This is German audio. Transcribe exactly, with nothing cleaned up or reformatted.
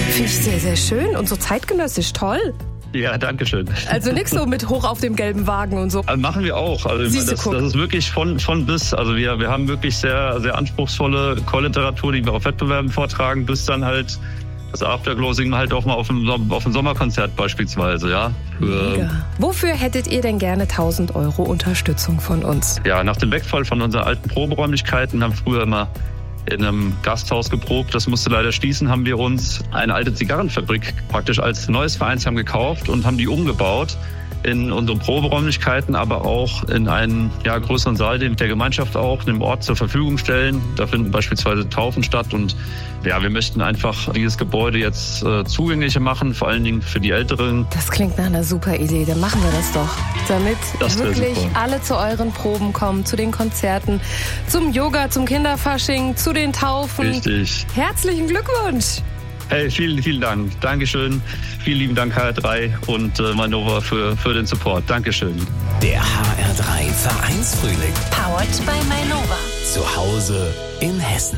Finde ich sehr, sehr schön und so zeitgenössisch toll. Ja, danke schön. Also nichts so mit hoch auf dem gelben Wagen und so. Also machen wir auch. Also ich meine, das, das ist wirklich von, von bis. Also wir, wir haben wirklich sehr, sehr anspruchsvolle Call-Literatur, die wir auf Wettbewerben vortragen, bis dann halt das Afterglow-Singen halt auch mal auf einem, auf einem Sommerkonzert beispielsweise, ja. Für, Wofür hättet ihr denn gerne tausend Euro Unterstützung von uns? Ja, nach dem Wegfall von unseren alten Proberäumlichkeiten haben früher immer in einem Gasthaus geprobt. Das musste leider schließen, haben wir uns eine alte Zigarrenfabrik praktisch als neues Vereinsheim gekauft und haben die umgebaut in unsere Proberäumlichkeiten, aber auch in einen ja, größeren Saal, den der Gemeinschaft auch dem Ort zur Verfügung stellen. Da finden beispielsweise Taufen statt und ja, wir möchten einfach dieses Gebäude jetzt äh, zugänglicher machen, vor allen Dingen für die Älteren. Das klingt nach einer super Idee, dann machen wir das doch. Damit das wirklich super. alle zu euren Proben kommen, zu den Konzerten, zum Yoga, zum Kinderfasching, zu den Taufen. Richtig. Herzlichen Glückwunsch! Hey, vielen, vielen Dank. Dankeschön. Vielen lieben Dank H R drei und äh, Manova für, für den Support. Dankeschön. Der H R drei Vereinsfrühling. Powered by Manova. Zu Hause in Hessen.